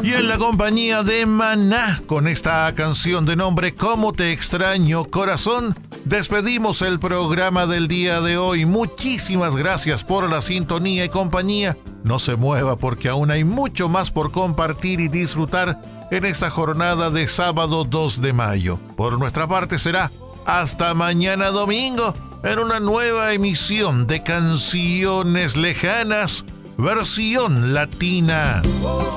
Y en la compañía de Maná, con esta canción de nombre ¿Cómo te extraño, corazón?, despedimos el programa del día de hoy. Muchísimas gracias por la sintonía y compañía. No se mueva porque aún hay mucho más por compartir y disfrutar en esta jornada de sábado 2 de mayo. Por nuestra parte será hasta mañana domingo en una nueva emisión de Canciones Lejanas, versión latina.